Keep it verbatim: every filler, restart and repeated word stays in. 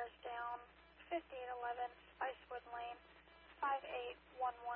cars down fifty-eight eleven Spicewood Lane, five eight one one.